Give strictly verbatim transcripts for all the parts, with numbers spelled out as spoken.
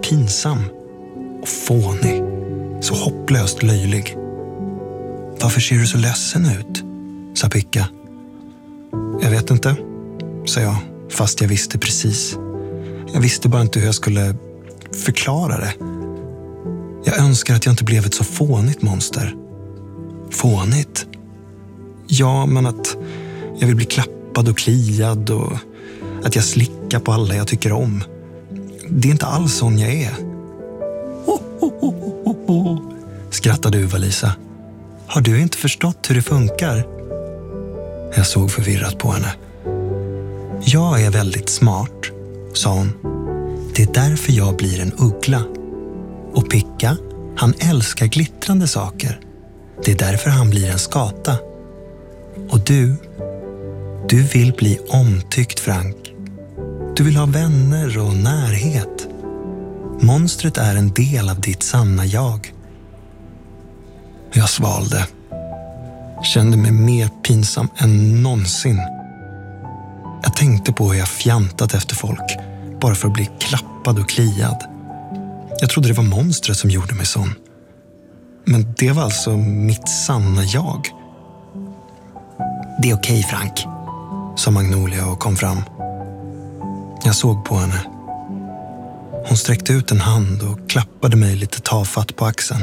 pinsam och fånig, så hopplöst löjlig. Varför ser du så ledsen ut? Sa Picka. Jag vet inte, sa jag, fast jag visste precis. Jag visste bara inte hur jag skulle förklara det. Jag önskar att jag inte blev ett så fånigt monster. Fånigt? Ja, men att jag vill bli klappad och kliad och att jag slickar på alla jag tycker om. Det är inte alls sån jag är. Ho, ho, ho, ho, ho. Skrattade Uva-Lisa. Har du inte förstått hur det funkar? Jag såg förvirrat på henne. Jag är väldigt smart, sa hon. Det är därför jag blir en uggla. Och Picka, han älskar glittrande saker. Det är därför han blir en skata. Och du, du vill bli omtyckt, Frank. Du vill ha vänner och närhet. Monstret är en del av ditt sanna jag. Jag svalde. Kände mig mer pinsam än någonsin. Jag tänkte på hur jag fjantat efter folk bara för att bli klappad och kliad. Jag trodde det var monstret som gjorde mig sån. Men det var alltså mitt sanna jag. Det är okej, Frank, sa Magnolia och kom fram. Jag såg på henne. Hon sträckte ut en hand och klappade mig lite tafatt på axeln.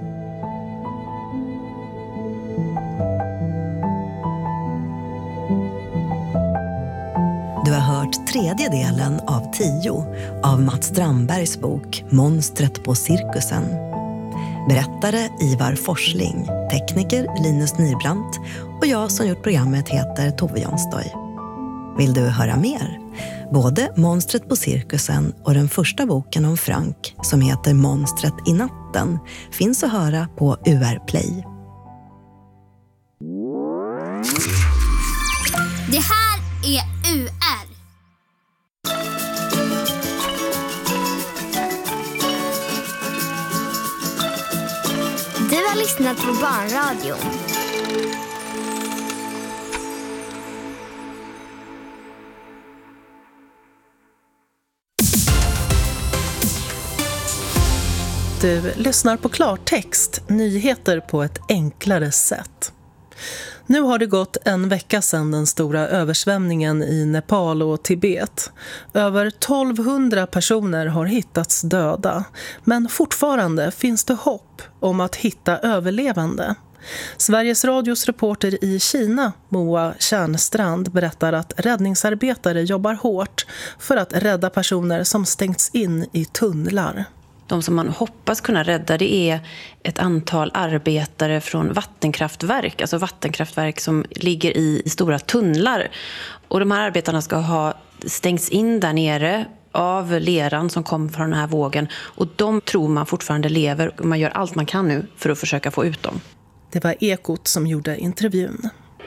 Du har hört tredje delen av tio av Mats Strandbergs bok Monstret på cirkusen. Berättare Ivar Forsling, tekniker Linus Nybrandt och jag som gjort programmet heter Tove Jansdoj. Vill du höra mer? Både Monstret på cirkusen och den första boken om Frank som heter Monstret i natten finns att höra på U R Play. Det här är U R. Du har lyssnat på Barnradion. Du lyssnar på klartext, nyheter på ett enklare sätt. Nu har det gått en vecka sedan den stora översvämningen i Nepal och Tibet. Över tolvhundra personer har hittats döda, men fortfarande finns det hopp om att hitta överlevande. Sveriges Radios reporter i Kina, Moa Kärnstrand, berättar att räddningsarbetare jobbar hårt för att rädda personer som stängts in i tunnlar. De som man hoppas kunna rädda, det är ett antal arbetare från vattenkraftverk, alltså vattenkraftverk som ligger i stora tunnlar. Och de här arbetarna ska ha stängts in där nere av leran som kom från den här vågen. Och de tror man fortfarande lever och man gör allt man kan nu för att försöka få ut dem. Det var Ekot som gjorde intervjun.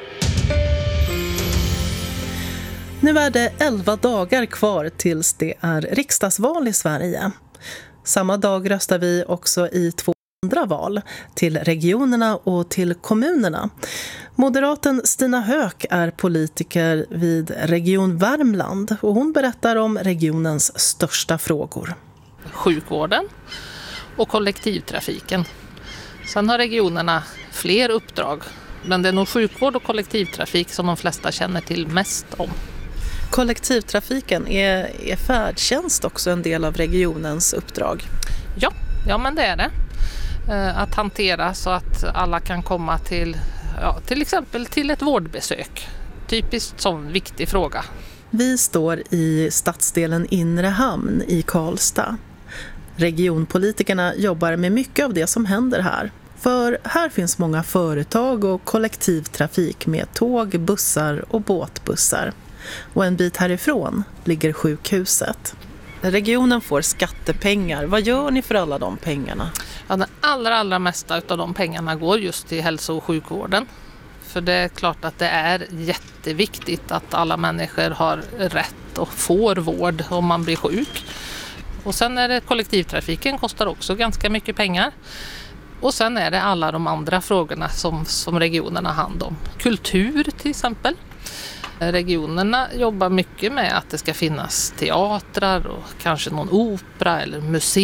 Nu är det elva dagar kvar tills det är riksdagsval i Sverige. Samma dag röstar vi också i två andra val, till regionerna och till kommunerna. Moderaten Stina Höök är politiker vid Region Värmland och hon berättar om regionens största frågor. Sjukvården och kollektivtrafiken. Sen har regionerna fler uppdrag, men det är nog sjukvård och kollektivtrafik som de flesta känner till mest om. Kollektivtrafiken, är, är färdtjänst också en del av regionens uppdrag? Ja, ja men det är det. Att hantera så att alla kan komma till, ja, till exempel till ett vårdbesök. Typiskt som viktig fråga. Vi står i stadsdelen Inre Hamn i Karlstad. Regionpolitikerna jobbar med mycket av det som händer här. För här finns många företag och kollektivtrafik med tåg, bussar och båtbussar. Och en bit härifrån ligger sjukhuset. Regionen får skattepengar. Vad gör ni för alla de pengarna? Ja, den allra, allra mesta av de pengarna går just till hälso- och sjukvården. För det är klart att det är jätteviktigt att alla människor har rätt och får vård om man blir sjuk. Och sen är det kollektivtrafiken, kostar också ganska mycket pengar. Och sen är det alla de andra frågorna som, som regionerna har hand om. Kultur till exempel. Regionerna jobbar mycket med att det ska finnas teatrar och kanske någon opera eller museum.